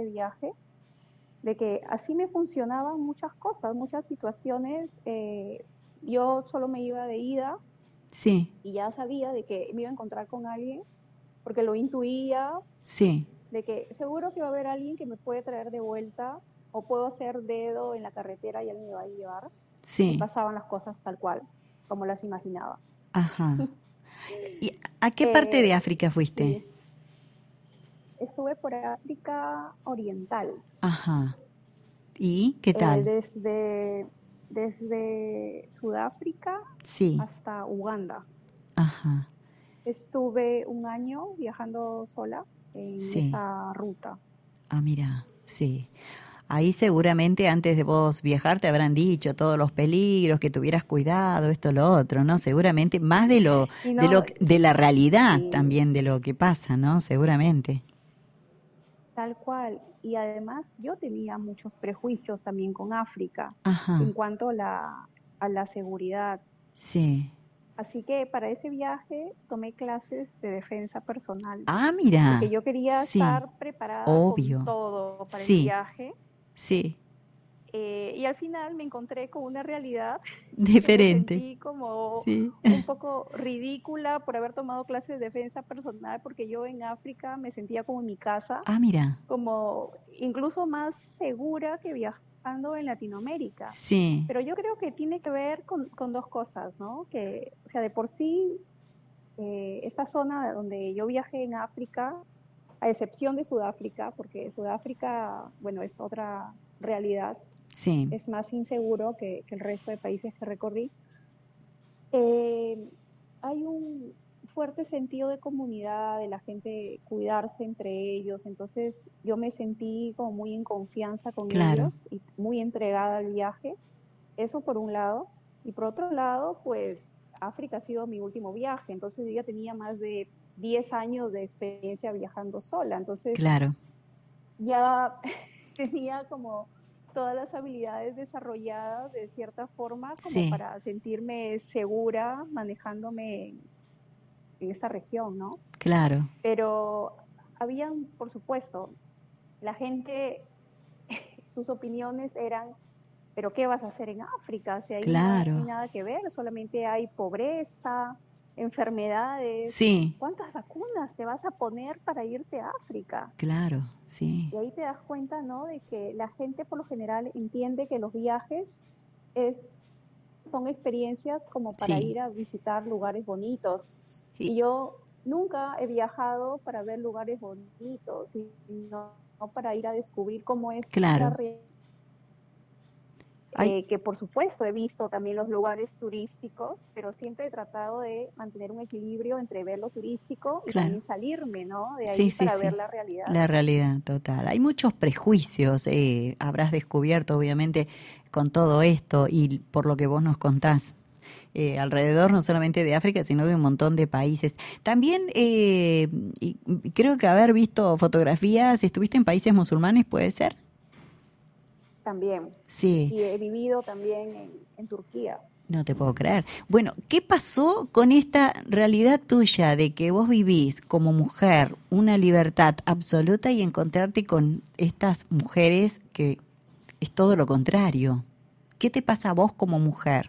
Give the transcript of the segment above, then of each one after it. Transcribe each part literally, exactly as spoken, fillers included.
ese viaje, de que así me funcionaban muchas cosas, muchas situaciones. Eh, yo solo me iba de ida Sí, y ya sabía de que me iba a encontrar con alguien, porque lo intuía, sí, de que seguro que va a haber alguien que me puede traer de vuelta, o puedo hacer dedo en la carretera y alguien me va a llevar, y sí. pasaban las cosas tal cual, como las imaginaba. Ajá. ¿Y a qué parte de Eh, África fuiste? sí, estuve por África Oriental, Ajá. ¿Y qué eh, tal? desde, desde Sudáfrica Sí, hasta Uganda. ajá. Estuve un año viajando sola en Sí. esa ruta. Ah, mira, sí. Ahí seguramente antes de vos viajar te habrán dicho todos los peligros, que tuvieras cuidado, esto, lo otro, ¿no? Seguramente más de lo, Y de no, lo, de la realidad sí, también de lo que pasa, ¿no? Seguramente. tal cual. Y además yo tenía muchos prejuicios también con África en Ajá, cuanto a la, a la seguridad. sí. Así que para ese viaje tomé clases de defensa personal, Ah, porque mira, yo quería sí, estar preparada con obvio, todo para el sí, viaje. sí, Eh, y al final me encontré con una realidad que me diferente, sentí como sí. un poco ridícula por haber tomado clases de defensa personal, porque yo en África me sentía como en mi casa, Ah, mira, como incluso más segura que viajando en Latinoamérica. sí, Pero yo creo que tiene que ver con, con dos cosas, ¿no? Que, o sea, de por sí, eh, esta zona donde yo viajé en África, a excepción de Sudáfrica, porque Sudáfrica, bueno, es otra realidad, sí, es más inseguro que, que el resto de países que recorrí. Eh, Hay un fuerte sentido de comunidad, de la gente cuidarse entre ellos, entonces yo me sentí como muy en confianza con ellos claro, y muy entregada al viaje, eso por un lado, y por otro lado, pues África ha sido mi último viaje, entonces yo ya tenía más de diez años de experiencia viajando sola, entonces claro, ya tenía como todas las habilidades desarrolladas de cierta forma como sí, para sentirme segura manejándome en, en esa región, ¿no? claro, Pero habían, por supuesto, la gente, sus opiniones eran, pero ¿qué vas a hacer en África? Si ahí no hay claro, nada que ver, solamente hay pobreza, enfermedades. sí, ¿Cuántas vacunas te vas a poner para irte a África? claro, sí, Y ahí te das cuenta, ¿no? De que la gente por lo general entiende que los viajes es, son experiencias como para sí. ir a visitar lugares bonitos. Y, Y yo nunca he viajado para ver lugares bonitos, sino para ir a descubrir cómo es la claro, realidad. hay, Eh, que por supuesto he visto también los lugares turísticos, pero siempre he tratado de mantener un equilibrio entre ver lo turístico y claro. también salirme, ¿no? De Sí, ahí sí, para ver sí. la realidad. La realidad total. Hay muchos prejuicios, eh, habrás descubierto obviamente con todo esto y por lo que vos nos contás. Eh, alrededor no solamente de África, sino de un montón de países. También eh, y creo que haber visto fotografías, ¿estuviste en países musulmanes, puede ser? También. Sí, Y he vivido también en, en Turquía. no te puedo creer. Bueno, ¿qué pasó con esta realidad tuya de que vos vivís como mujer una libertad absoluta y encontrarte con estas mujeres que es todo lo contrario? ¿Qué te pasa a vos como mujer?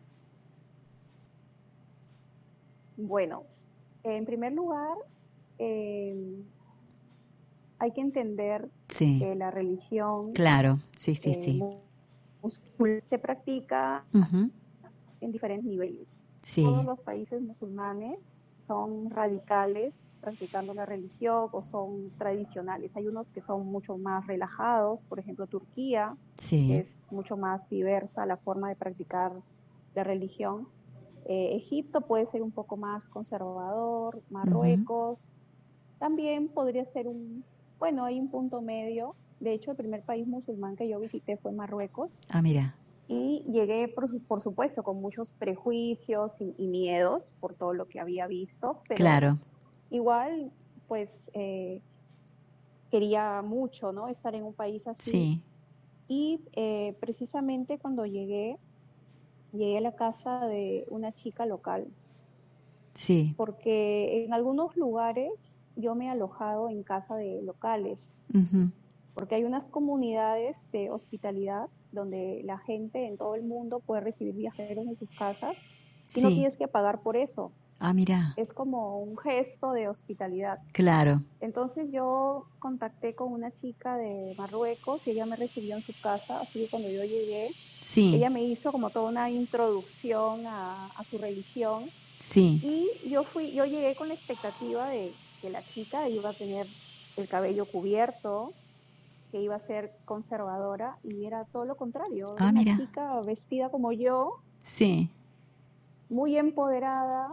Bueno, en primer lugar, eh, hay que entender Sí, que la religión claro, sí, sí, eh, sí. musulmana se practica Ujú, en diferentes niveles. Todos sí, los países musulmanes son radicales practicando la religión o son tradicionales. Hay unos que son mucho más relajados, por ejemplo Turquía, que sí. es mucho más diversa la forma de practicar la religión. Eh, Egipto puede ser un poco más conservador, Ujú. Marruecos también podría ser un, bueno, hay un punto medio. De hecho, el primer país musulmán que yo visité fue Marruecos Ah, mira, y llegué, por, por supuesto, con muchos prejuicios y, y, miedos por todo lo que había visto, pero claro, igual, pues eh, quería mucho, ¿no? Estar en un país así. sí, Y eh, precisamente cuando llegué, llegué a la casa de una chica local, sí, porque en algunos lugares yo me he alojado en casa de locales. ujú, porque hay unas comunidades de hospitalidad donde la gente en todo el mundo puede recibir viajeros en sus casas y no Sí. tienes que pagar por eso. Ah, mira, Es como un gesto de hospitalidad. claro. Entonces yo contacté con una chica de Marruecos y ella me recibió en su casa, así que cuando yo llegué, Sí, ella me hizo como toda una introducción a, a su religión sí. y yo fui, yo llegué con la expectativa de que la chica iba a tener el cabello cubierto, que iba a ser conservadora y era todo lo contrario, era Ah, una mira. chica vestida como yo, Sí. muy empoderada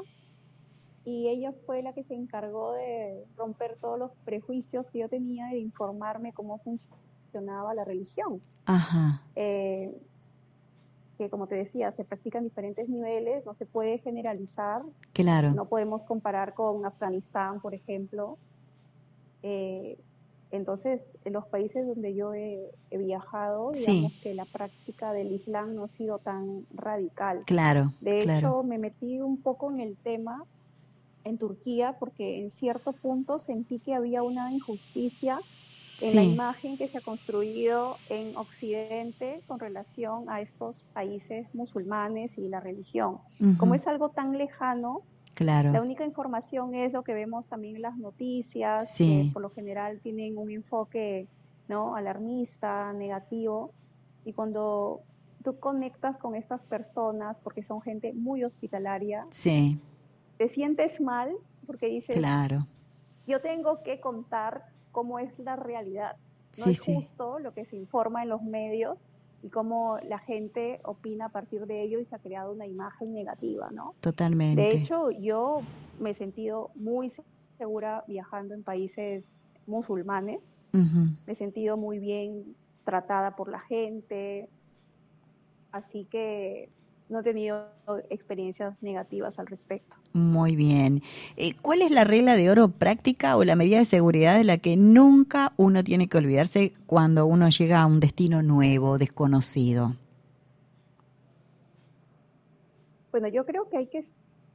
y ella fue la que se encargó de romper todos los prejuicios que yo tenía y de informarme cómo funcionaba la religión. Ajá. Eh, que como te decía, se practican diferentes niveles, no se puede generalizar, Claro. no podemos comparar con Afganistán, por ejemplo. Eh, entonces, en los países donde yo he, he viajado, Sí. digamos que la práctica del Islam no ha sido tan radical. Claro, De claro. hecho, me metí un poco en el tema en Turquía porque en cierto punto sentí que había una injusticia en la Sí. imagen que se ha construido en Occidente con relación a estos países musulmanes y la religión. Como Ujú. es algo tan lejano, Claro. la única información es lo que vemos también en las noticias, que Sí. por lo general tienen un enfoque, ¿no?, alarmista, negativo, y cuando tú conectas con estas personas, porque son gente muy hospitalaria, Sí. te sientes mal porque dices, Claro. yo tengo que contar cómo es la realidad. No Sí, es sí. justo lo que se informa en los medios y cómo la gente opina a partir de ello y se ha creado una imagen negativa, ¿no? De Totalmente. hecho, yo me he sentido muy segura viajando en países musulmanes, Ujú. me he sentido muy bien tratada por la gente, así que no he tenido experiencias negativas al respecto. Muy bien. Eh, ¿Cuál es la regla de oro práctica o la medida de seguridad de la que nunca uno tiene que olvidarse cuando uno llega a un destino nuevo, desconocido? Bueno, yo creo que hay que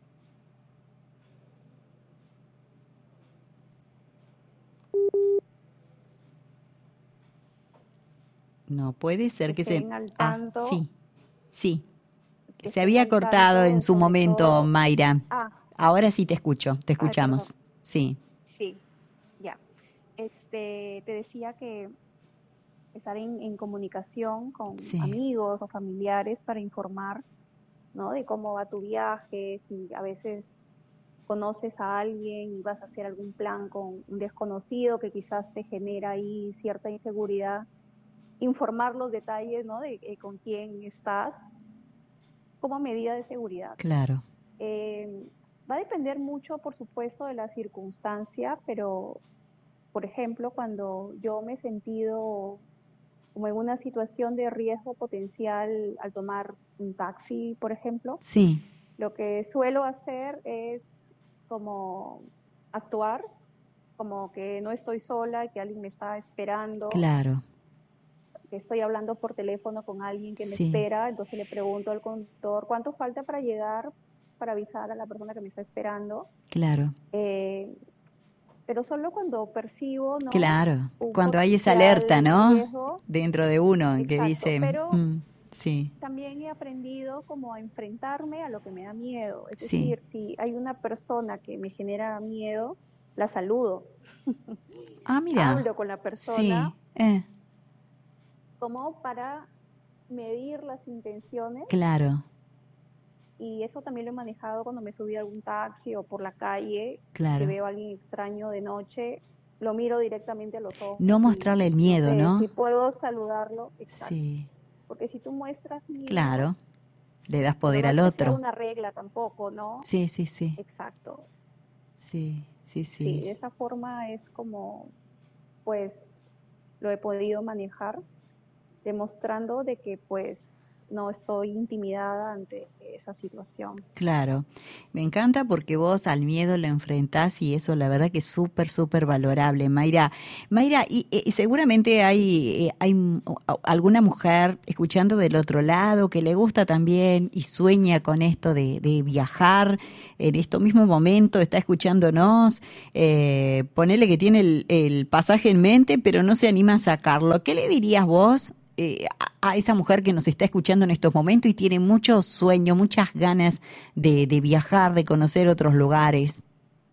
No puede ser que que se... estén al Ah, tanto, sí, sí. que Se estén había al cortado en tanto, su sobre momento, todo, Mayra. ah, Ahora sí te escucho, te ay, perdón, escuchamos. Sí, sí, ya. Este, te decía que estar en, en comunicación con sí, amigos o familiares para informar, ¿no?, de cómo va tu viaje, si a veces conoces a alguien y vas a hacer algún plan con un desconocido que quizás te genera ahí cierta inseguridad, informar los detalles, ¿no?, de, de con quién estás como medida de seguridad. claro. Eh, Va a depender mucho, por supuesto, de la circunstancia, pero, por ejemplo, cuando yo me he sentido como en una situación de riesgo potencial al tomar un taxi, por ejemplo, Sí, lo que suelo hacer es como actuar como que no estoy sola, que alguien me está esperando, claro. que estoy hablando por teléfono con alguien que me Sí, espera, entonces le pregunto al conductor cuánto falta para llegar, para avisar a la persona que me está esperando. claro. Eh, pero solo cuando percibo, ¿no?, Claro. un Cuando hay esa alerta, potencial ¿no? riesgo, Dentro de uno que exacto, dice, pero mm, sí, también he aprendido como a enfrentarme a lo que me da miedo. Es sí. decir, si hay una persona que me genera miedo, la saludo, Ah, mira. hablo con la persona Sí, eh, como para medir las intenciones claro, y eso también lo he manejado cuando me subí a algún taxi o por la calle, que claro. veo a alguien extraño de noche, lo miro directamente a los No ojos mostrarle el y no miedo, sé ¿no? si puedo saludarlo, exacto. Sí, Porque si tú muestras miedo, claro. Le das pero poder no es al que sea otro. una regla tampoco, ¿no? Sí, sí, sí. Exacto. Sí, sí, Sí, sí. de esa forma es como, pues, lo he podido manejar, demostrando de que, pues, no estoy intimidada ante esa situación. Claro, me encanta porque vos al miedo lo enfrentás y eso la verdad que es súper, súper valorable, Mayra. Mayra, y, y seguramente hay, eh, hay m- a- alguna mujer escuchando del otro lado que le gusta también y sueña con esto de, de viajar en estos mismos momentos, está escuchándonos, eh, ponele que tiene el, el pasaje en mente, pero no se anima a sacarlo. ¿Qué le dirías vos? eh, a, a esa mujer que nos está escuchando en estos momentos y tiene muchos sueños, muchas ganas de, de viajar, de conocer otros lugares,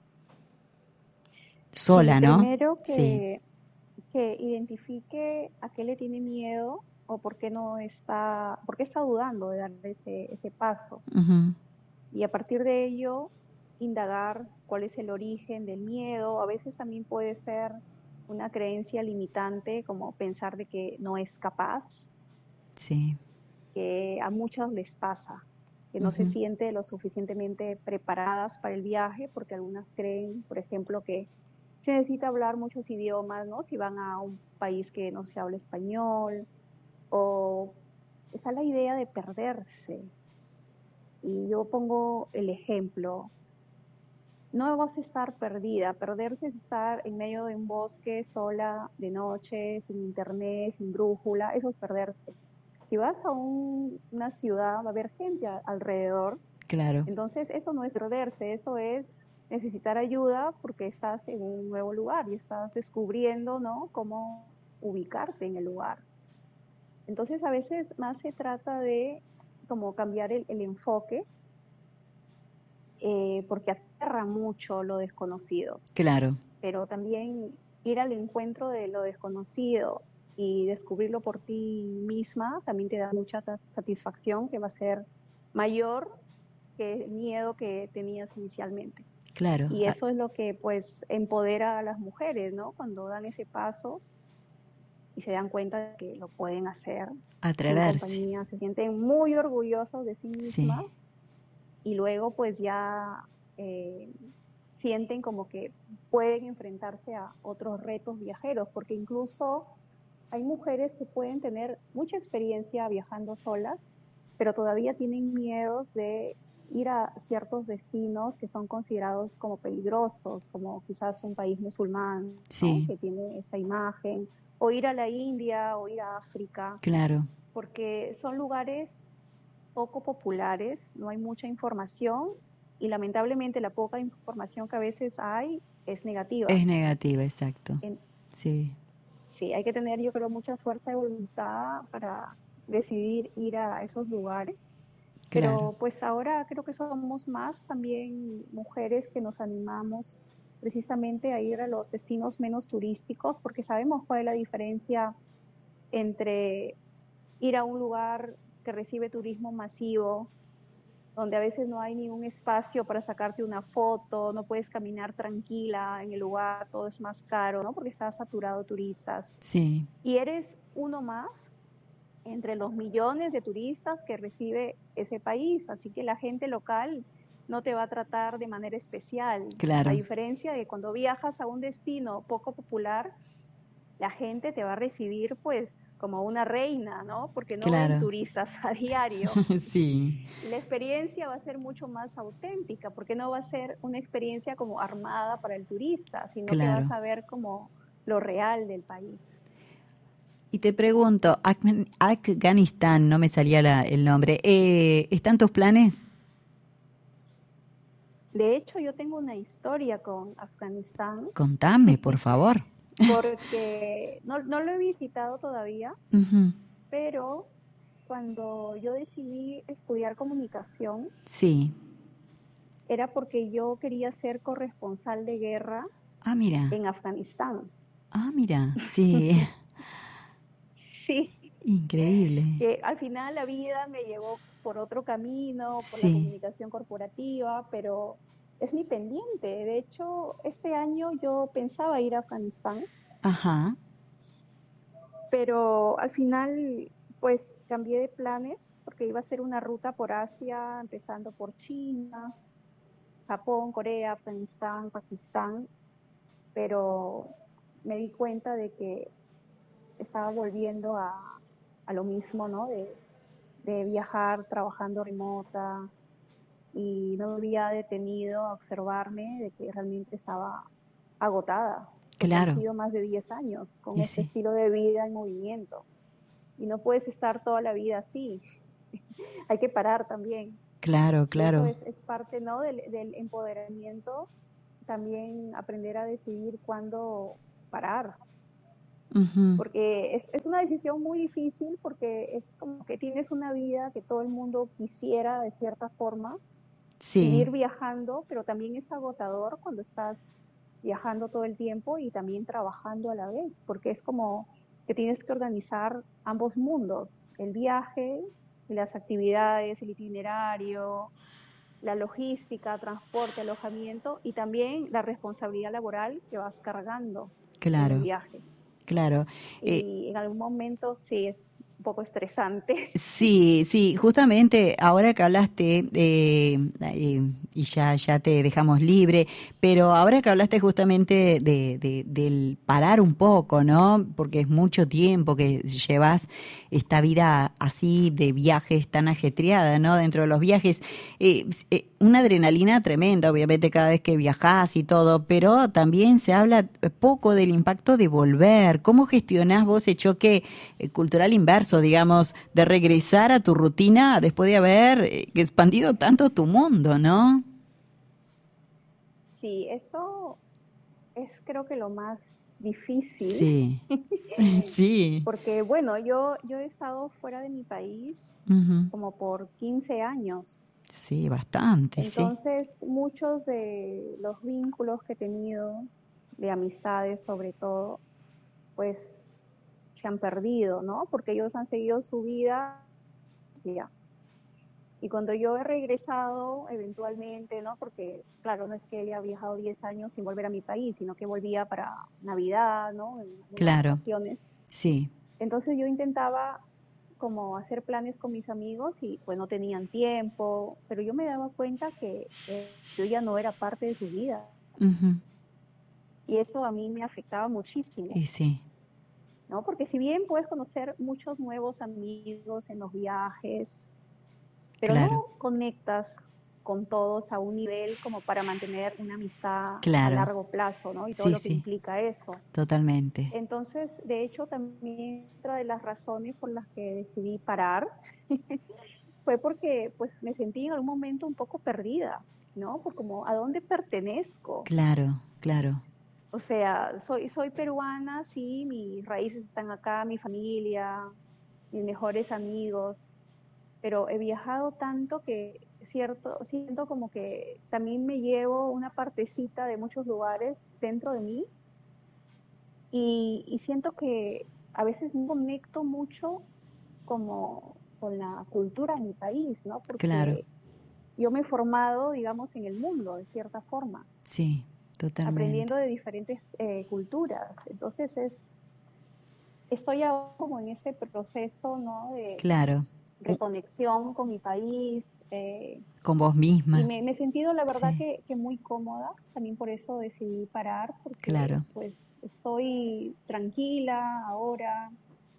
Sí, sola, ¿no? primero Sí. que, que identifique a qué le tiene miedo o por qué no está, por qué está dudando de dar ese, ese paso. Ujú. Y a partir de ello, indagar cuál es el origen del miedo. A veces también puede ser una creencia limitante, como pensar de que no es capaz, Sí. que a muchos les pasa, que no se Ujú. sienten lo suficientemente preparadas para el viaje, porque algunas creen, por ejemplo, que se necesita hablar muchos idiomas, ¿no? Si van a un país que no se habla español, o esa es la idea de perderse. Y yo pongo el ejemplo, no vas a estar perdida, perderse es estar en medio de un bosque sola de noche, sin internet, sin brújula, eso es perderse. Si vas a un- una ciudad va a haber gente a- alrededor, Claro. entonces eso no es perderse, eso es necesitar ayuda porque estás en un nuevo lugar y estás descubriendo, ¿no? Cómo ubicarte en el lugar. Entonces a veces más se trata de como cambiar el, el enfoque, eh, porque aterra mucho lo desconocido, Claro. pero también ir al encuentro de lo desconocido y descubrirlo por ti misma también te da mucha satisfacción que va a ser mayor que el miedo que tenías inicialmente. Claro. Y A- eso es lo que pues empodera a las mujeres, ¿no? Cuando dan ese paso y se dan cuenta de que lo pueden hacer en atreverse. compañía, se sienten muy orgullosos de sí mismas Sí. y luego pues ya eh, sienten como que pueden enfrentarse a otros retos viajeros, porque incluso hay mujeres que pueden tener mucha experiencia viajando solas, pero todavía tienen miedos de ir a ciertos destinos que son considerados como peligrosos, como quizás un país musulmán, ¿no? Sí. Que tiene esa imagen, o ir a la India o ir a África, Claro. porque son lugares poco populares, no hay mucha información y lamentablemente la poca información que a veces hay es negativa. Es negativa, exacto. En, Sí. sí, hay que tener, yo creo, mucha fuerza de voluntad para decidir ir a esos lugares, Claro. pero pues ahora creo que somos más también mujeres que nos animamos precisamente a ir a los destinos menos turísticos porque sabemos cuál es la diferencia entre ir a un lugar que recibe turismo masivo donde a veces no hay ni un espacio para sacarte una foto, no puedes caminar tranquila en el lugar, todo es más caro, ¿no? Porque está saturado de turistas. Sí. Y eres uno más entre los millones de turistas que recibe ese país, así que la gente local no te va a tratar de manera especial, a Claro. diferencia de cuando viajas a un destino poco popular, la gente te va a recibir pues como una reina, ¿no? Porque no ven Claro. turistas a diario. Sí. Y la experiencia va a ser mucho más auténtica, porque no va a ser una experiencia como armada para el turista, sino que vas Claro. a ver como lo real del país. Y te pregunto, Afgan- Afganistán, no me salía la- el nombre, eh, ¿están tus planes? De hecho, yo tengo una historia con Afganistán, Contame, por favor. porque no, no lo he visitado todavía, Ujú. pero cuando yo decidí estudiar comunicación, Sí. era porque yo quería ser corresponsal de guerra Ah, mira. en Afganistán. Ah, mira. Sí. Sí, Increíble. que al final la vida me llevó por otro camino, por la Sí. comunicación corporativa, pero es mi pendiente. De hecho, este año yo pensaba ir a Afganistán, Ajá. pero al final pues cambié de planes porque iba a ser una ruta por Asia, empezando por China, Japón, Corea, Afganistán, Pakistán, pero me di cuenta de que estaba volviendo a, a lo mismo, ¿no? De de viajar trabajando remota y no me había detenido a observarme de que realmente estaba agotada, porque han Claro, sido más de diez años con y este sí, estilo de vida en movimiento y no puedes estar toda la vida así, hay que parar también. claro, Y eso claro. es, es parte, ¿no?, del, del empoderamiento, también aprender a decidir cuándo parar, Ujú. porque es, es una decisión muy difícil porque es como que tienes una vida que todo el mundo quisiera de cierta forma, Sí, vivir viajando, pero también es agotador cuando estás viajando todo el tiempo y también trabajando a la vez, porque es como que tienes que organizar ambos mundos, el viaje, las actividades, el itinerario, la logística, transporte, alojamiento y también la responsabilidad laboral que vas cargando en el claro, viaje. claro. Eh, Y en algún momento sí es un poco estresante. Sí, sí, justamente ahora que hablaste, eh, eh, y ya, ya te dejamos libre, pero ahora que hablaste justamente de, de- del parar un poco, ¿no? Porque es mucho tiempo que llevas esta vida así de viajes tan ajetreada, ¿no? Dentro de los viajes, eh, s- eh, una adrenalina tremenda, obviamente, cada vez que viajás y todo, pero también se habla poco del impacto de volver. ¿Cómo gestionás vos ese choque eh, cultural inverso, digamos, de regresar a tu rutina después de haber eh, expandido tanto tu mundo, ¿no? Sí, eso es creo que lo más difícil, Sí, sí, porque bueno, yo, yo he estado fuera de mi país ujú, como por quince años. sí, bastante, sí, Entonces, muchos de los vínculos que he tenido, de amistades sobre todo, pues se han perdido, ¿no? Porque ellos han seguido su vida. Y cuando yo he regresado eventualmente, ¿no? Porque, claro, no es que haya viajado diez años sin volver a mi país, sino que volvía para Navidad, ¿no? En algunas claro, vacaciones. sí, Entonces yo intentaba como hacer planes con mis amigos y pues no tenían tiempo, pero yo me daba cuenta que eh, yo ya no era parte de su vida ujú, y eso a mí me afectaba muchísimo, y sí, ¿no? Porque si bien puedes conocer muchos nuevos amigos en los viajes, pero no claro, conectas con todos a un nivel como para mantener una amistad a claro, largo plazo, ¿no? Y todo sí, lo que sí, implica eso. totalmente. Entonces, de hecho, también otra de las razones por las que decidí parar fue porque pues me sentí en algún momento un poco perdida, ¿no? Pues como, ¿a dónde pertenezco? Claro, claro, O sea, soy, soy peruana, sí, mis raíces están acá, mi familia, mis mejores amigos, pero he viajado tanto que cierto, siento como que también me llevo una partecita de muchos lugares dentro de mí y, y siento que a veces no conecto mucho como con la cultura de mi país, ¿no? claro, Porque yo me he formado, digamos, en el mundo, de cierta forma, sí, totalmente, aprendiendo de diferentes eh, culturas. Entonces es, estoy ahora como en ese proceso, ¿no? De claro, U- reconexión con mi país, eh, con vos y misma, me, me he sentido, la verdad, sí, que, que muy cómoda. También por eso decidí parar, porque claro. pues estoy tranquila ahora,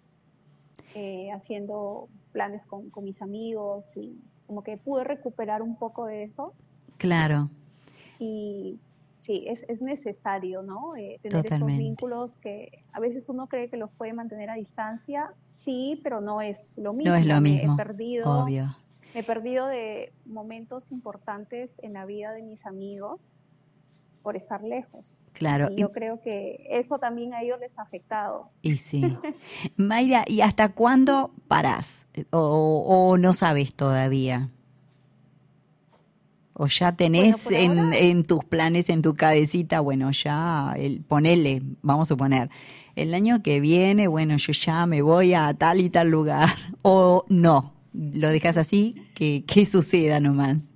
eh, haciendo planes con, con mis amigos y como que pude recuperar un poco de eso. Claro, Y sí, es, es necesario, ¿no? Eh, tener esos totalmente. vínculos que a veces uno cree que los puede mantener a distancia, sí, pero no es lo No es mismo. lo Me he mismo, perdido, obvio. me he perdido de momentos importantes en la vida de mis amigos por estar lejos. Claro, Y y, yo creo que eso también a ellos les ha afectado. y sí. Mayra, ¿y hasta cuándo parás? ¿O, o no sabes todavía? ¿O ya Bueno, tenés por ahora, en, en tus planes, en tu cabecita, bueno, ya, el, ponele, vamos a suponer, el año que viene, bueno, yo ya me voy a tal y tal lugar? ¿O no? ¿Lo dejas así? Que, que suceda nomás.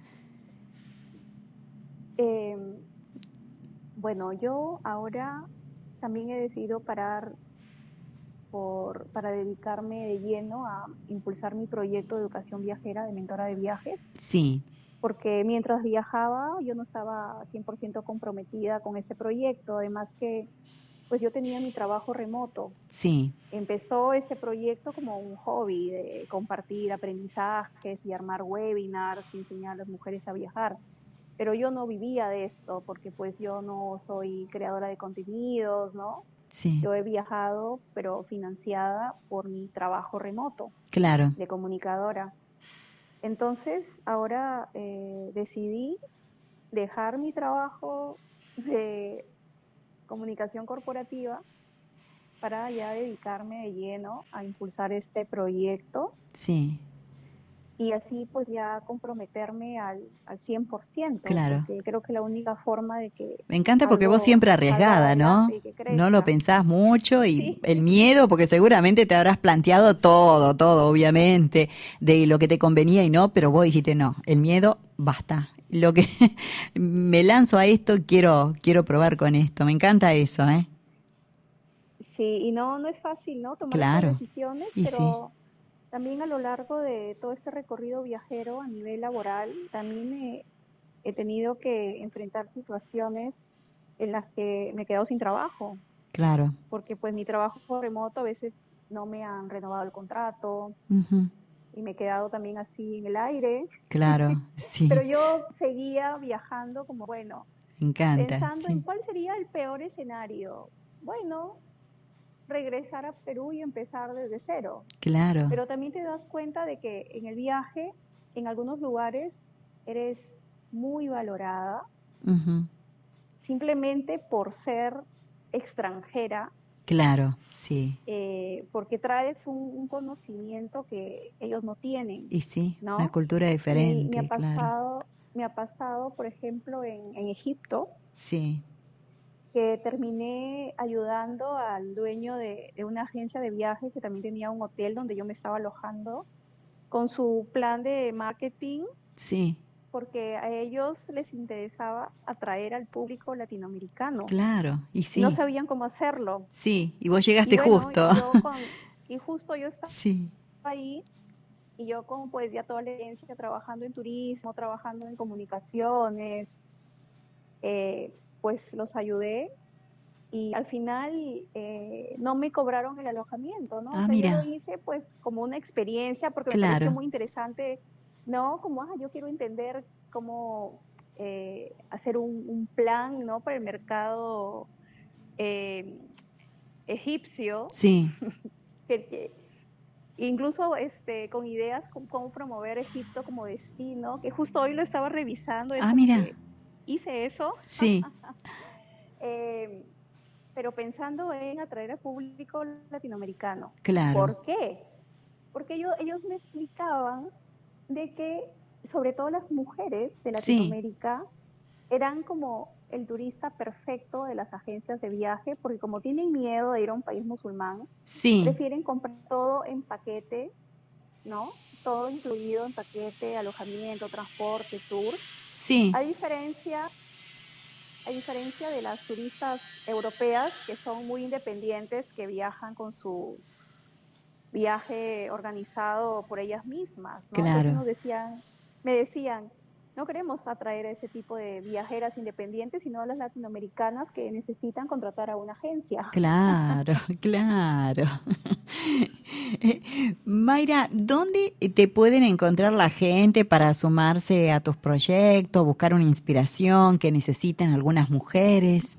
eh, bueno, yo ahora también he decidido parar por, para dedicarme de lleno a impulsar mi proyecto de educación viajera de mentora de viajes, Sí, porque mientras viajaba yo no estaba cien por ciento comprometida con ese proyecto, además que pues yo tenía mi trabajo remoto. Sí, Empezó este proyecto como un hobby de compartir aprendizajes y armar webinars y enseñar a las mujeres a viajar. Pero yo no vivía de esto porque pues yo no soy creadora de contenidos, ¿no? sí, Yo he viajado, pero financiada por mi trabajo remoto claro, de comunicadora. Entonces, ahora eh, decidí dejar mi trabajo de comunicación corporativa para ya dedicarme de lleno a impulsar este proyecto sí, y así pues ya comprometerme al, al cien por ciento, claro. porque creo que la única forma de que Me encanta porque vos algo siempre salga arriesgada, adelante ¿no? y que No lo crezca. pensás mucho y Sí, el miedo, porque seguramente te habrás planteado todo, todo, obviamente, de lo que te convenía y no, pero vos dijiste no, el miedo, basta. Lo que me lanzo a esto, quiero, quiero probar con esto. Me encanta eso, ¿eh? sí, y no, no es fácil, ¿no? Tomar estas Claro. decisiones, Y sí, pero también a lo largo de todo este recorrido viajero a nivel laboral, también he, he tenido que enfrentar situaciones en las que me he quedado sin trabajo, claro. porque pues mi trabajo remoto a veces no me han renovado el contrato Ujú, y me he quedado también así en el aire, claro, pero sí. yo seguía viajando como, bueno, Me encanta, pensando en sí. cuál sería el peor escenario. Bueno, regresar a Perú y empezar desde cero. Claro. Pero también te das cuenta de que en el viaje, en algunos lugares, eres muy valorada Ujú, simplemente por ser extranjera, claro, sí. eh, porque traes un, un conocimiento que ellos no tienen, Y sí, una ¿no? cultura Y me ha diferente, claro. pasado, me ha pasado, por ejemplo, en, en Egipto, Sí. que terminé ayudando al dueño de, de una agencia de viajes que también tenía un hotel donde yo me estaba alojando con su plan de marketing, Sí, porque a ellos les interesaba atraer al público latinoamericano claro, y y no sí, sabían cómo hacerlo. sí, y vos Y llegaste bueno, justo. yo con, y justo yo estaba Sí, ahí y yo con pues ya toda la experiencia trabajando en turismo, trabajando en comunicaciones, eh, pues los ayudé y al final eh, no me cobraron el alojamiento, ¿no? O ah, sea, yo lo mira, hice pues como una experiencia porque me pareció claro, muy interesante, ¿no? Como, ah, yo quiero entender cómo eh, hacer un, un, plan, ¿no? Para el mercado eh, egipcio, sí, que, que incluso este, con ideas con cómo promover Egipto como destino, que justo hoy lo estaba revisando, es ah, como mira, que hice eso. sí, eh, pero pensando en atraer al público latinoamericano. claro, ¿Por qué? Porque ellos, ellos me explicaban de que, sobre todo las mujeres de sí, Latinoamérica, eran como el turista perfecto de las agencias de viaje, porque como tienen miedo de ir a un país musulmán, sí, prefieren comprar todo en paquete, ¿no? Todo incluido en paquete, alojamiento, transporte, tour, sí, a diferencia a diferencia de las turistas europeas que son muy independientes, que viajan con su viaje organizado por ellas mismas, ¿no? Entonces claro. nos decían, me decían, no queremos atraer a ese tipo de viajeras independientes, sino a las latinoamericanas que necesitan contratar a una agencia. Claro, claro. Eh, Mayra, ¿dónde te pueden encontrar la gente para sumarse a tus proyectos, buscar una inspiración que necesiten algunas mujeres?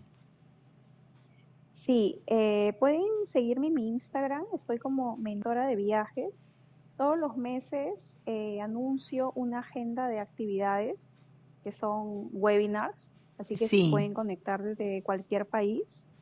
Sí, eh, pueden seguirme en mi Instagram, estoy como mentora de viajes. Todos los meses eh, anuncio una agenda de actividades que son webinars, así que se Sí, pueden conectar desde cualquier país.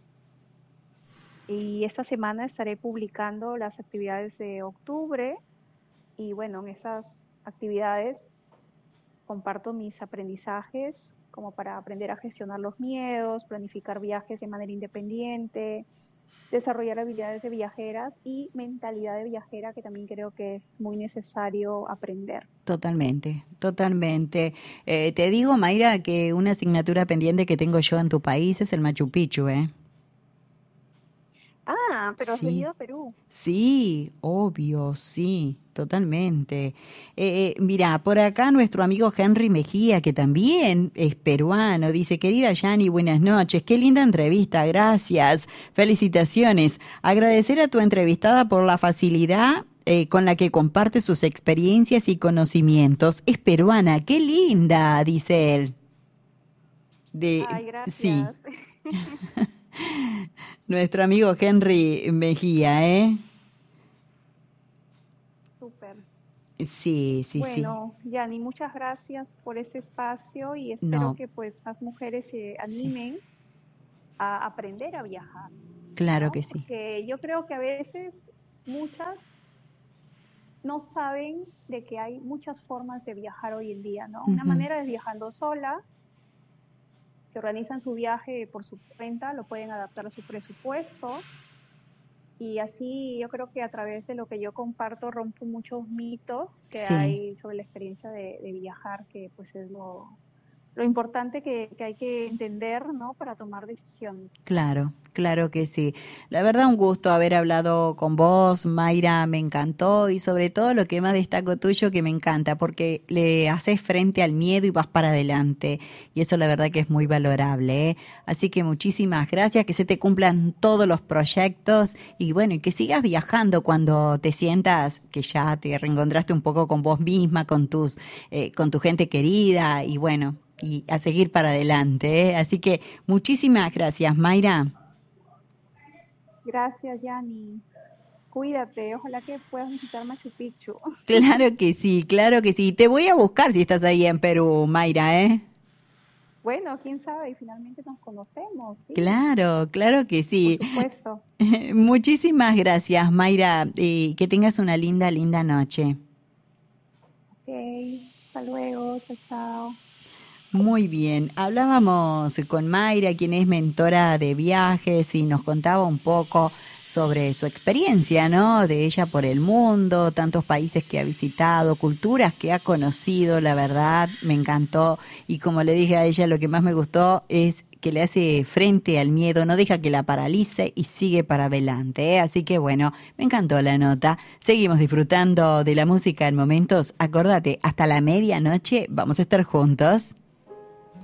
Y esta semana estaré publicando las actividades de octubre y bueno, en esas actividades comparto mis aprendizajes como para aprender a gestionar los miedos, planificar viajes de manera independiente, desarrollar habilidades de viajeras y mentalidad de viajera, que también creo que es muy necesario aprender. totalmente, totalmente. Eh, te digo, Mayra, que una asignatura pendiente que tengo yo en tu país es el Machu Picchu, ¿eh? Argentina, pero has Sí. venido a Perú. Sí, obvio, sí, totalmente. Eh, eh, mira, por acá nuestro amigo Henry Mejía, que también es peruano, dice, querida Yani, buenas noches, qué linda entrevista, gracias, felicitaciones. Agradecer a tu entrevistada por la facilidad eh, con la que comparte sus experiencias y conocimientos. Es peruana, qué linda, dice él. De, Ay, sí, gracias. nuestro amigo Henry Mejía, ¿eh? Súper. Sí, sí, sí. Bueno, Yani, muchas gracias por este espacio y espero No, que pues más mujeres se sí, animen a aprender a viajar, claro ¿no? que sí. Porque yo creo que a veces muchas no saben de que hay muchas formas de viajar hoy en día, ¿no? Una Ujú. manera es viajando sola, se organizan su viaje por su cuenta, lo pueden adaptar a su presupuesto y así yo creo que a través de lo que yo comparto rompo muchos mitos que Sí. hay sobre la experiencia de, de viajar, que pues es lo, lo importante que, que hay que entender, ¿no? Para tomar decisiones. Claro, claro que sí. La verdad, un gusto haber hablado con vos, Mayra, me encantó y sobre todo lo que más destaco tuyo que me encanta, porque le haces frente al miedo y vas para adelante y eso la verdad que es muy valorable, ¿eh? Así que muchísimas gracias, que se te cumplan todos los proyectos y bueno, y que sigas viajando cuando te sientas que ya te reencontraste un poco con vos misma, con tus, eh, con tu gente querida y bueno, y a seguir para adelante, ¿eh? Así que muchísimas gracias, Mayra. Gracias, Yani. Cuídate, ojalá que puedas visitar Machu Picchu. Claro que sí, claro que sí. Te voy a buscar si estás ahí en Perú, Mayra, ¿eh? Bueno, quién sabe, y finalmente nos conocemos, sí, Claro, claro que por sí. supuesto. Muchísimas gracias, Mayra, y que tengas una linda, linda noche. Ok, hasta luego, chao, chao. Muy bien, hablábamos con Mayra, quien es mentora de viajes y nos contaba un poco sobre su experiencia, ¿no? De ella por el mundo, tantos países que ha visitado, culturas que ha conocido, la verdad, me encantó. Y como le dije a ella, lo que más me gustó es que le hace frente al miedo, no deja que la paralice y sigue para adelante, ¿eh? Así que bueno, me encantó la nota. Seguimos disfrutando de la música en momentos. Acordate, hasta la medianoche vamos a estar juntos.